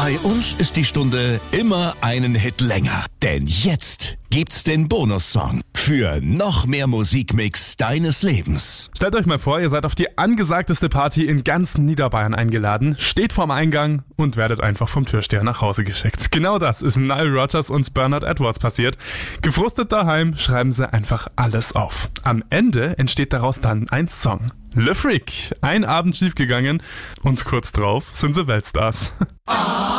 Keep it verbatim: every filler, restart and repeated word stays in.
Bei uns ist die Stunde immer einen Hit länger. Denn jetzt gibt's den Bonussong für noch mehr Musikmix deines Lebens. Stellt euch mal vor, ihr seid auf die angesagteste Party in ganz Niederbayern eingeladen, steht vorm Eingang und werdet einfach vom Türsteher nach Hause geschickt. Genau das ist Nile Rodgers und Bernard Edwards passiert. Gefrustet daheim schreiben sie einfach alles auf. Am Ende entsteht daraus dann ein Song. Le Freak, ein Abend schiefgegangen und kurz drauf sind sie Weltstars.